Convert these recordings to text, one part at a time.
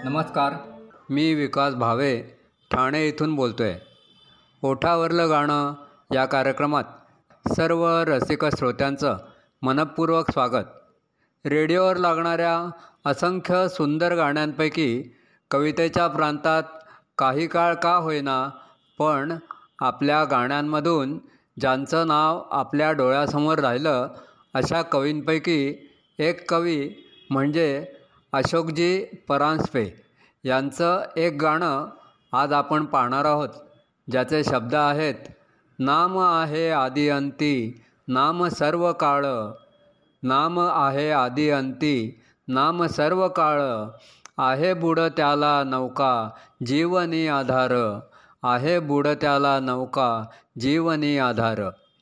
नमस्कार, मी विकास भावे ठाणे इथून बोलतो आहे. ओठावरलं गाणं या कार्यक्रमात सर्व रसिक श्रोत्यांचं मनःपूर्वक स्वागत. रेडिओवर लागणाऱ्या असंख्य सुंदर गाण्यांपैकी कवितेच्या प्रांतात काही काळ का होईना पण आपल्या गाण्यांमधून ज्यांचं नाव आपल्या डोळ्यासमोर राहिलं अशा कवींपैकी एक कवी म्हणजे अशोकजी परांजपे यांचं एक गाणं आज आपण पाहणार आहोत, ज्याचे शब्द आहेत: नाम आहे आदि अंती, नाम सर्व काळ. नाम आहे आदि अंती, नाम सर्व काळ. आहे बुड त्याला नौका, जीवनी आधार. आहे बुड त्याला नौका, जीवनी आधार.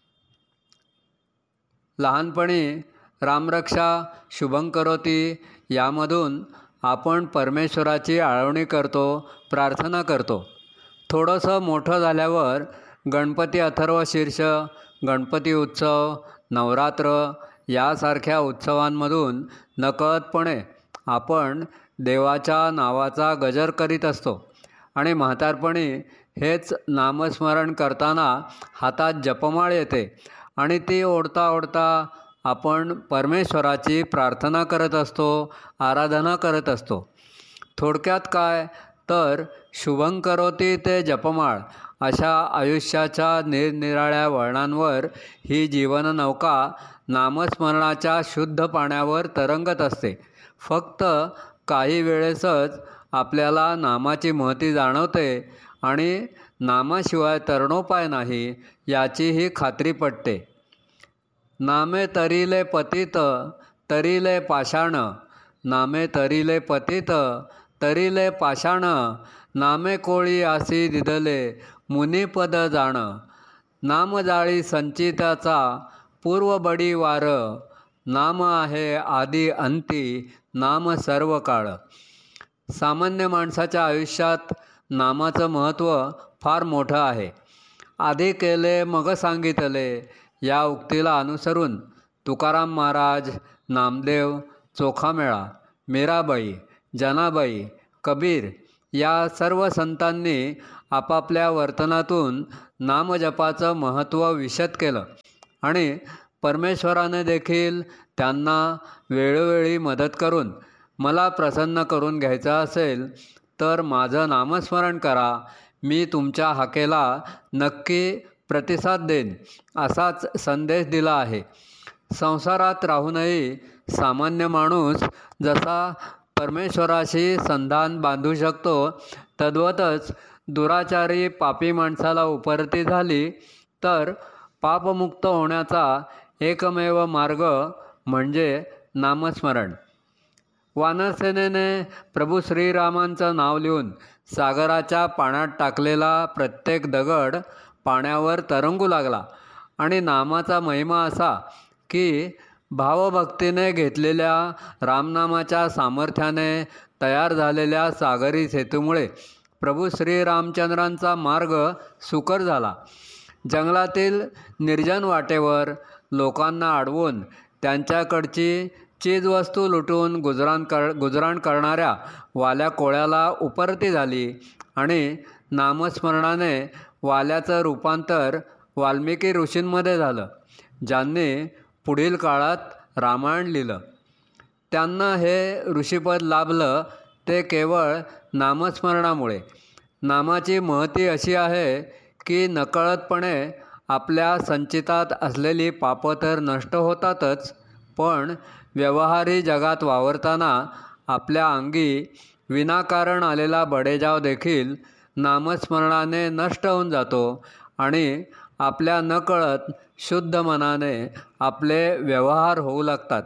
लहानपणी रामरक्षा शुभंकरोती यामधून आपण परमेश्वराची आळवणी करतो, प्रार्थना करतो. थोडंसं मोठं झाल्यावर गणपती अथर्वशीर्ष, गणपती उत्सव, नवरात्र यासारख्या उत्सवांमधून नकळतपणे आपण देवाच्या नावाचा गजर करीत असतो आणि म्हातारपणी हेच नामस्मरण करताना हातात जपमाळ येते आणि ती ओढता ओढता आपण परमेश्वराची प्रार्थना करत असतो, आराधना करत असतो. थोडक्यात काय तर शुभंकरोती ते जपमाळ अशा आयुष्याच्या निरनिराळ्या वळणांवर ही जीवननौका नामस्मरणाच्या शुद्ध पाण्यावर तरंगत असते. फक्त काही वेळेसच आपल्याला नामाची महती जाणवते आणि नामाशिवाय तरणोपाय नाही याचीही खात्री पटते. नामे तरिले पतित तरिले पाषाण, नामे तरिले पतित तरिले पाषाण. नामे कोळी आसी दिदले मुनिपद जाण. नाम जाळी संचिताचा पूर्व बडी वार. नाम आहे आदि अंती, नाम सर्व काळ. सामान्य माणसाच्या आयुष्यात नामाचं महत्त्व फार मोठं आहे. आधी केले मग सांगितले या उक्तीला अनुसरून तुकाराम महाराज, नामदेव, चोखामेळा, मीराबाई, जनाबाई, कबीर या सर्व संतांनी आपापल्या वर्तनातून नामजपाचं महत्त्व विशद केलं आणि परमेश्वराने देखील त्यांना वेळोवेळी मदत करून मला प्रसन्न करून घ्यायचं असेल तर माझं नामस्मरण करा, मी तुमच्या हाकेला नक्की प्रतिसाद देईन असाच संदेश दिला आहे. संसारात राहूनही सामान्य माणूस जसा परमेश्वराशी संधान बांधू शकतो तद्वतच दुराचारी पापी माणसाला उपरती झाली तर पापमुक्त होण्याचा एकमेव मार्ग म्हणजे नामस्मरण. वानरसेनेने प्रभू श्रीरामांचं नाव लिहून सागराच्या पाण्यात टाकलेला प्रत्येक दगड पाण्यावर तरंगू लागला आणि नामाचा महिमा असा की भावभक्तीने घेतलेल्या रामनामाच्या सामर्थ्याने तयार झालेल्या सागरी सेतूमुळे प्रभू श्रीरामचंद्रांचा मार्ग सुकर झाला. जंगलातील निर्जन वाटेवर लोकांना अडवून त्यांच्याकडची चीजवस्तू लुटून गुजराण करणाऱ्या वाल्या कोळ्याला उपरती झाली आणि नामस्मरणाने वाल्याचं रूपांतर वाल्मिकी ऋषींमध्ये झालं, ज्यांनी पुढील काळात रामायण लिहिलं. त्यांना हे ऋषीपद लाभलं ते केवळ नामस्मरणामुळे. नामाची महती अशी आहे की नकळतपणे आपल्या संचितात असलेली पापं तर नष्ट होतातच, पण व्यवहारी जगात वावरताना आपल्या अंगी विनाकारण आलेला बडेजाव देखील नामस्मरणाने नष्ट होऊन जातो आणि आपल्या नकळत शुद्ध मनाने आपले व्यवहार होऊ लागतात.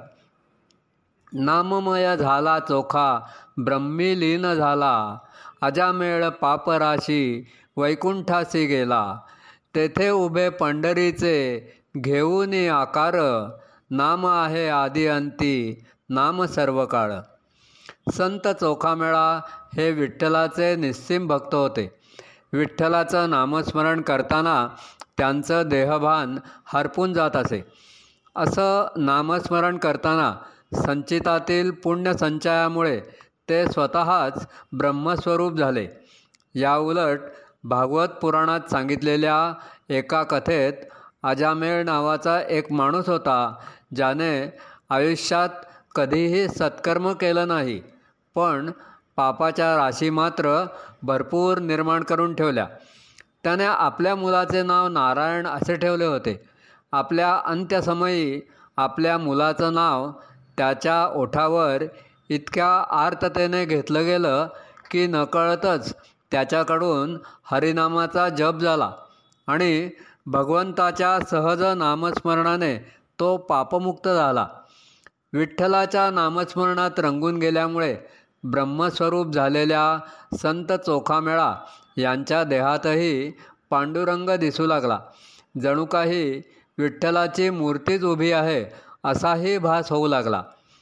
नाममय झाला चोखा, ब्रह्मी लीन झाला. अजामेळ पापराशी वैकुंठासी गेला. तेथे उभे पंढरीचे घेऊन आकार. नाम आहे आदि अंती, नाम सर्व काळ. संत चोखामेळा हे विठ्ठलाचे निस्सीम भक्त होते. विठ्ठलाचं नामस्मरण करताना त्यांचं देहभान हरपून जात असे. असं नामस्मरण करताना संचितातील पुण्यसंचयामुळे ते स्वतःच ब्रह्मस्वरूप झाले. याउलट भागवत पुराणात सांगितलेल्या एका कथेत अजामेळ नावाचा एक माणूस होता, ज्याने आयुष्यात कधीही सत्कर्म केलं नाही, पण पापाच्या राशी मात्र भरपूर निर्माण करून ठेवल्या. त्याने आपल्या मुलाचे नाव नारायण असे ठेवले होते. आपल्या अंत्यसमयी आपल्या मुलाचं नाव त्याच्या ओठावर इतक्या आर्ततेने घेतलं गेलं की नकळतच त्याच्याकडून हरिनामाचा जप झाला आणि भगवंताच्या सहज नामस्मरणाने तो पापमुक्त झाला. विठ्ठलाच्या नामस्मरणात रंगून गेल्यामुळे ब्रह्मस्वरूप झालेल्या संत चोखामेळा यांच्या देहातही पांडुरंग दिसू लागला. जणू काही विठ्ठलाची मूर्तीच उभी आहे असाही भास होऊ लागला.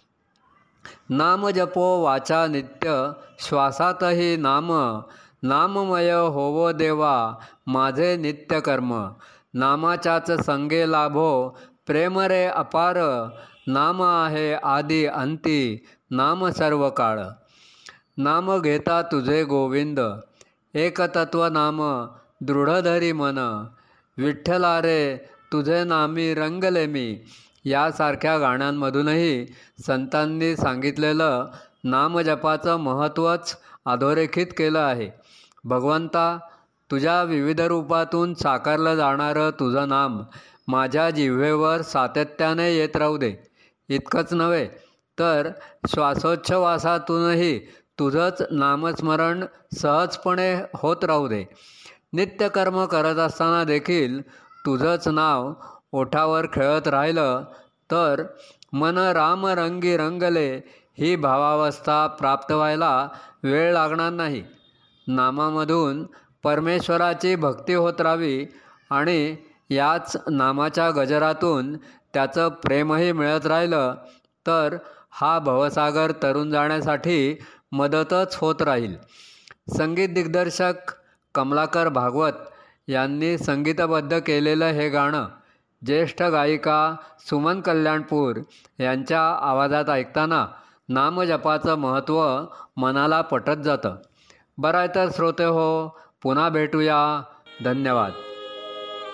नाम जपो वाचा नित्य श्वासातही नाम, नाममय होवो देवा माझे नित्य कर्म. नामाच्याच संगे लाभो प्रेम रे अपार, नाम आहे आदि अंती नाम सर्व काळ. नाम घेता तुझे गोविंद एकतत्व नाम दृढ धरी मन. विठ्ठला रे तुझे नामी रंगले मी. यासारख्या गाण्यांमधूनही संतांनी सांगितलेलं नामजपाचं महत्त्वच अधोरेखित केलं आहे. भगवंता, तुझ्या विविध रूपातून साकारलं जाणारं तुझं नाम माझ्या जिव्हेवर सातत्याने येत राहू दे. इतकंच नव्हे तर श्वासोच्छवासातूनही तुझंच नामस्मरण सहजपणे होत राहू दे. नित्यकर्म करत असताना देखील तुझंच नाव ओठावर खेळत राहिलं तर मन राम रंगी रंगले ही भावावस्था प्राप्त व्हायला वेळ लागणार नाही. नामामधून परमेश्वराची भक्ती होत राहावी आणि याच नामाच्या गजरातून त्याचं प्रेमही मिळत राहिलं तर हा भवसागर तरून जाण्यासाठी मदतच होत राहील. संगीत दिग्दर्शक कमलाकर भागवत यांनी संगीतबद्ध केलेलं हे गाणं ज्येष्ठ गायिका सुमन कल्याणपूर यांच्या आवाजात ऐकताना नामजपाचं महत्त्व मनाला पटत जातं. बरं आहे तर श्रोते हो, पुन्हा भेटूया. धन्यवाद.